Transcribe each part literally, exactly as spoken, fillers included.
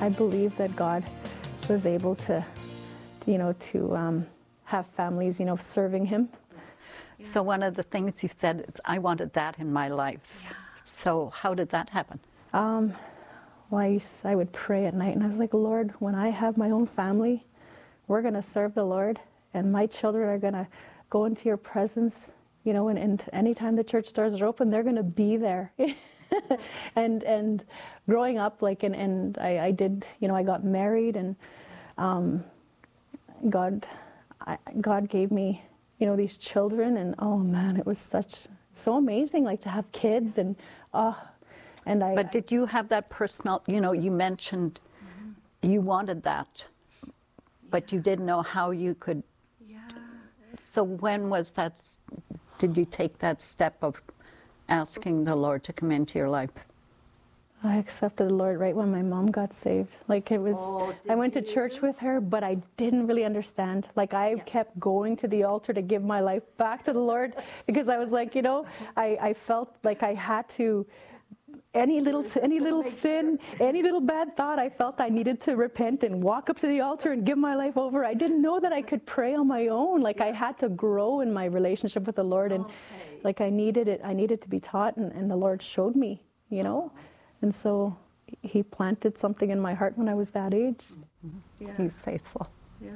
I believe that God was able to, you know, to um, have families, you know, serving Him. Yeah. So one of the things you said is, I wanted that in my life. Yeah. So how did that happen? Um, well, I, used, I would pray at night, and I was like, Lord, when I have my own family, we're going to serve the Lord, and my children are going to go into your presence, you know, and, and anytime the church doors are open, they're going to be there. and and growing up, like, and, and I, I did, you know, I got married, and um, God, I, God gave me, you know, these children, and oh man, it was such, so amazing, like, to have kids, and oh, and I. But did you have that personal, you know, you mentioned mm-hmm. you wanted that, yeah. but you didn't know how you could. Yeah. So when was that, did you take that step of asking the Lord to come into your life? I accepted the Lord right when my mom got saved. Like, it was, oh, I went you? to church with her, but I didn't really understand. Like, I yeah. kept going to the altar to give my life back to the Lord, because I was like, you know, I, I felt like I had to, any little any little sin, sure. any little bad thought, I felt I needed to repent and walk up to the altar and give my life over. I didn't know that I could pray on my own. Like, yeah. I had to grow in my relationship with the Lord, and okay. like I needed it. I needed to be taught, and, and the Lord showed me, you know. Oh. And so He planted something in my heart when I was that age. Mm-hmm. Yeah. He's faithful. Yeah.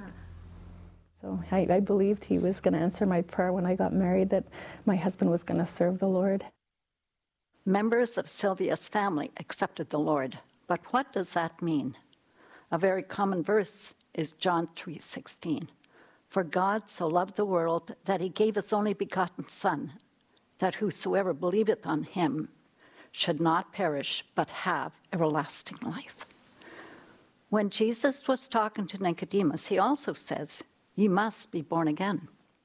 So I, I believed He was going to answer my prayer when I got married, that my husband was going to serve the Lord. Members of Sylvia's family accepted the Lord, but what does that mean? A very common verse is John three sixteen. For God so loved the world that He gave His only begotten Son, that whosoever believeth on Him should not perish, but have everlasting life. When Jesus was talking to Nicodemus, He also says, "Ye must be born again."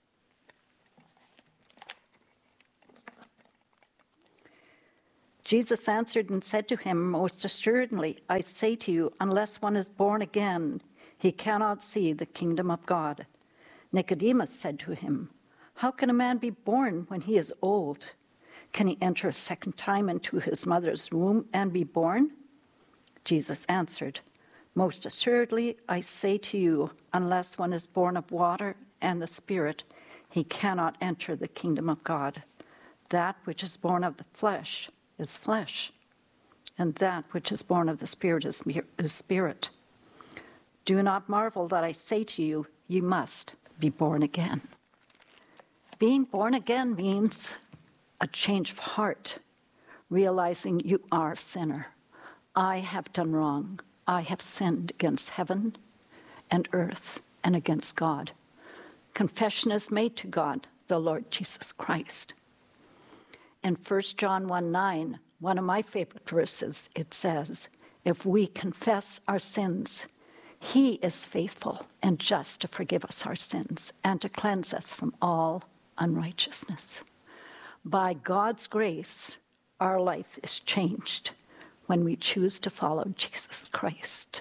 Jesus answered and said to him, "Most assuredly, I say to you, unless one is born again, he cannot see the kingdom of God." Nicodemus said to him, "How can a man be born when he is old? Can he enter a second time into his mother's womb and be born?" Jesus answered, "Most assuredly, I say to you, unless one is born of water and the Spirit, he cannot enter the kingdom of God. That which is born of the flesh is flesh, and that which is born of the Spirit is, is spirit. Do not marvel that I say to you, you must be born again." Being born again means a change of heart, realizing you are a sinner. I have done wrong. I have sinned against heaven and earth and against God. Confession is made to God, the Lord Jesus Christ. In First John one nine, one of my favorite verses, it says, "If we confess our sins, He is faithful and just to forgive us our sins and to cleanse us from all unrighteousness." By God's grace, our life is changed when we choose to follow Jesus Christ.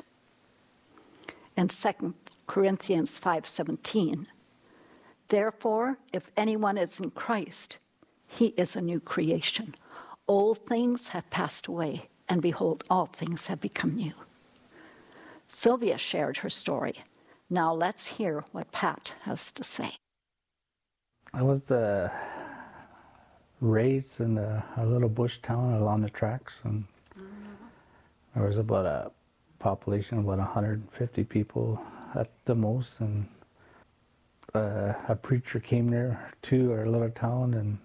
In Second Corinthians five seventeen, "Therefore, if anyone is in Christ, he is a new creation. Old things have passed away, and behold, all things have become new." Sylvia shared her story. Now let's hear what Pat has to say. I was uh, raised in a, a little bush town along the tracks, and there was about a population of about one hundred fifty people at the most, and uh, a preacher came there to our little town, and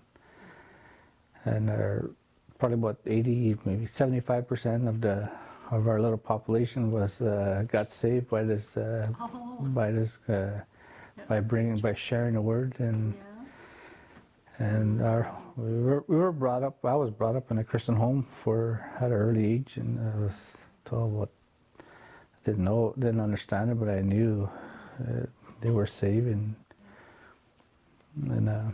and our, probably about eighty, maybe seventy-five percent of the of our little population was uh, got saved by this uh, oh. by this uh, by bringing by sharing the word, and yeah. and our we were we were brought up. I was brought up in a Christian home for at an early age, and I was told what I didn't know, didn't understand it, but I knew uh, they were saved, and and. Uh,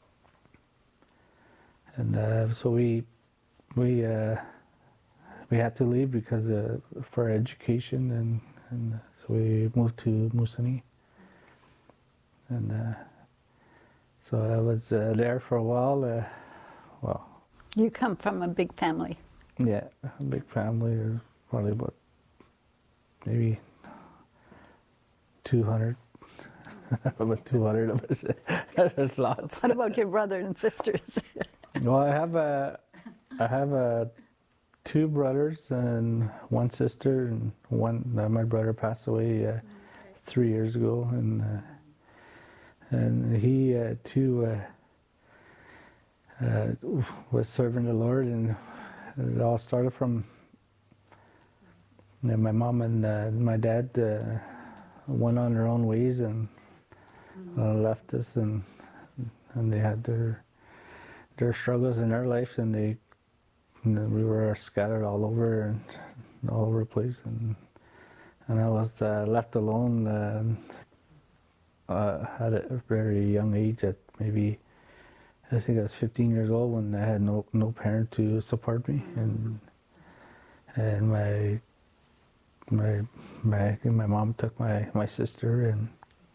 And uh, so we we uh, we had to leave because uh, for education, and, and so we moved to Moosonee. And uh, so I was uh, there for a while. Uh, well, you come from a big family. Yeah, a big family. There's probably about maybe two hundred. About two hundred of us. There's lots. What about your brother and sisters? Well, I have a, I have a, two brothers and one sister, and one. Uh, my brother passed away uh, okay. three years ago, and uh, and he uh, too uh, uh, was serving the Lord, and it all started from. You know, my mom and uh, my dad uh, went on their own ways and uh, left us, and and they had their their struggles in their life, and they and we were scattered all over and all over the place, and and I was uh, left alone uh, uh, at a very young age, at maybe I think I was fifteen years old when I had no no parent to support me, and and my my my my mom took my my sister, and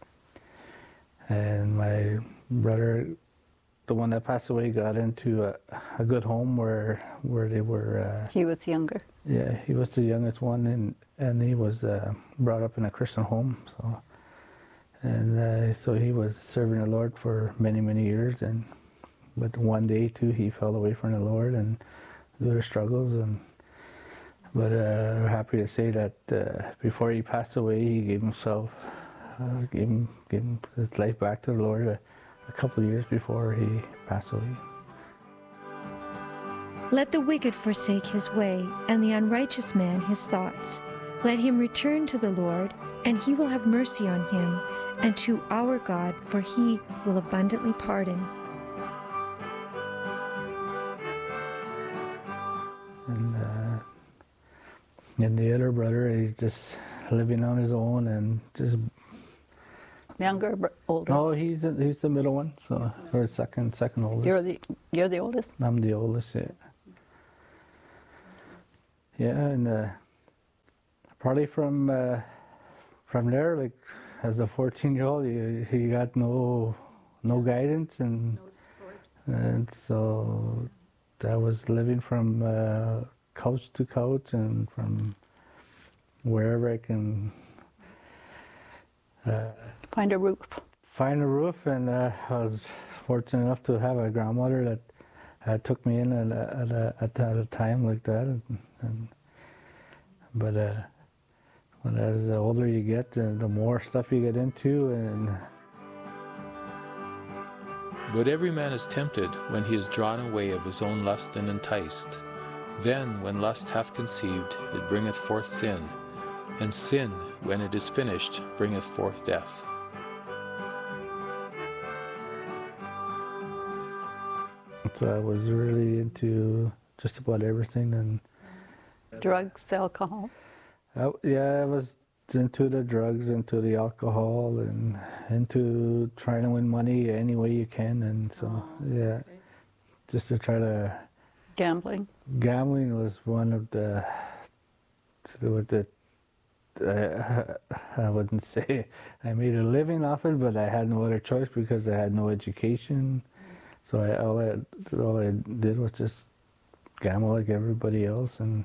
and my brother, the one that passed away, got into a, a good home where where they were. Uh, he was younger. Yeah, he was the youngest one, and and he was uh, brought up in a Christian home. So, and uh, so he was serving the Lord for many many years, and but one day too he fell away from the Lord, and there were struggles, and but uh, we're happy to say that uh, before he passed away, he gave himself. Uh, gave, him, gave him his life back to the Lord a, a couple of years before he passed away. Let the wicked forsake his way, and the unrighteous man his thoughts. Let him return to the Lord, and he will have mercy on him, and to our God, for he will abundantly pardon. And, uh, and the other brother, he's just living on his own and just. Younger, or older? No, he's a, he's the middle one, so or second second oldest. You're the you're the oldest. I'm the oldest. Yeah. Yeah, and uh, probably from uh, from there, like as a fourteen year old, he, he got no no guidance, and no support. And so I was living from uh, couch to couch and from wherever I can. Uh, find a roof. Find a roof, and uh, I was fortunate enough to have a grandmother that uh, took me in at a, at a, at a, at a time like that. And, and but uh, but as the older you get, uh, the more stuff you get into, and. But every man is tempted when he is drawn away of his own lust and enticed. Then, when lust hath conceived, it bringeth forth sin. And sin, when it is finished, bringeth forth death. So I was really into just about everything, and drugs, alcohol. I, yeah, I was into the drugs, into the alcohol, and into trying to win money any way you can, and so oh, yeah, okay. Just to try to. Gambling. Gambling was one of the. With the I, I wouldn't say I made a living off it, but I had no other choice because I had no education. So I, all, I, all I did was just gamble like everybody else, and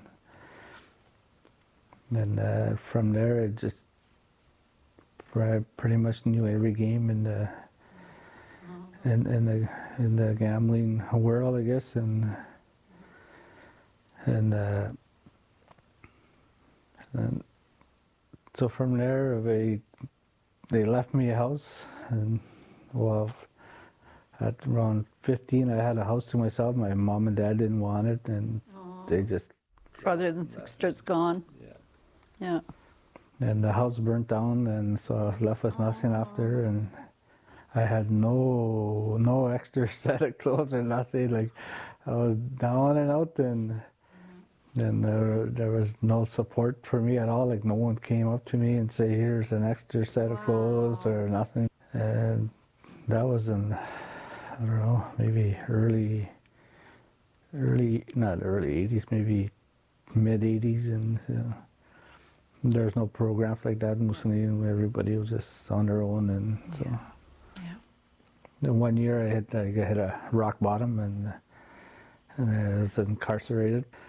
and uh, from there I just I pretty much knew every game in the in, in the in the gambling world, I guess, and and. Uh, and so from there, they they left me a house, and well, at around fifteen, I had a house to myself. My mom and dad didn't want it, and Aww. They just brothers and sisters gone. Yeah, yeah. And the house burnt down, and so I was left with nothing Aww. After, and I had no no extra set of clothes or nothing. Like I was down and out, and. Then there, there was no support for me at all. Like no one came up to me and say, "Here's an extra set of clothes," or nothing. And that was in, I don't know, maybe early, early, not early eighties, maybe mid eighties, and you know, there's no programs like that in Mussolini. Everybody was just on their own, and so. Yeah. Yeah. Then one year I hit, like, I hit a rock bottom, and, and I was incarcerated.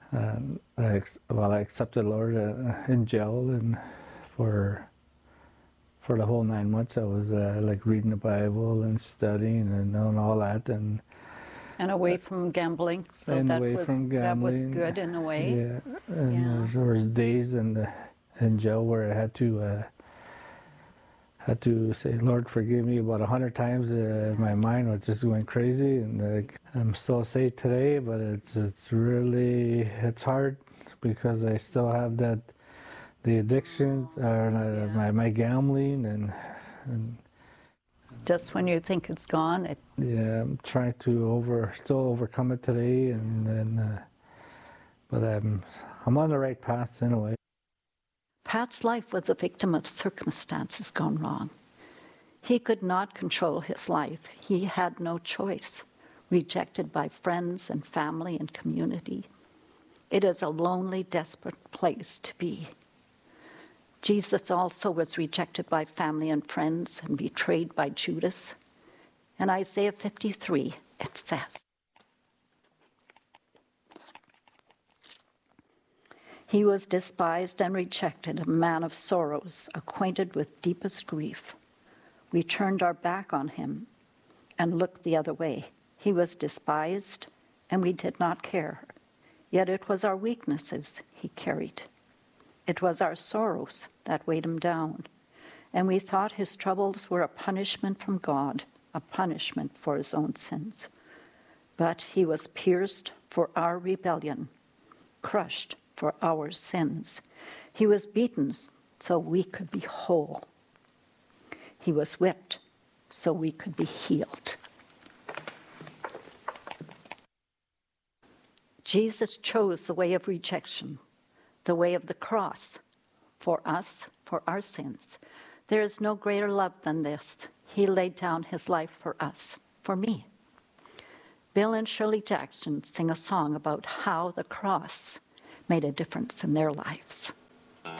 And I, well, I accepted the Lord uh, in jail, and for for the whole nine months I was uh, like reading the Bible and studying and doing all that, and and away from gambling. So and that away was from that was gambling. good in a way. Yeah, and Yeah. There, was days in the in jail where I had to uh, had to say, "Lord, forgive me," about a hundred times. Uh, my mind was just going crazy, and uh, I'm still saved today, but it's it's really it's hard because I still have that the addiction, or uh, my my gambling, and and Just when you think it's gone, it yeah, I'm trying to over still overcome it today, and then uh, but I'm I'm on the right path in a way. Pat's life was a victim of circumstances gone wrong. He could not control his life. He had no choice. Rejected by friends and family and community. It is a lonely, desperate place to be. Jesus also was rejected by family and friends and betrayed by Judas. In Isaiah fifty-three, it says, "He was despised and rejected, a man of sorrows, acquainted with deepest grief. We turned our back on him and looked the other way. He was despised, and we did not care. Yet it was our weaknesses he carried. It was our sorrows that weighed him down, and we thought his troubles were a punishment from God, a punishment for his own sins. But he was pierced for our rebellion, crushed for our sins. He was beaten so we could be whole. He was whipped so we could be healed." Jesus chose the way of rejection, the way of the cross, for us, for our sins. There is no greater love than this. He laid down his life for us, for me. Bill and Shirley Jackson sing a song about how the cross made a difference in their lives.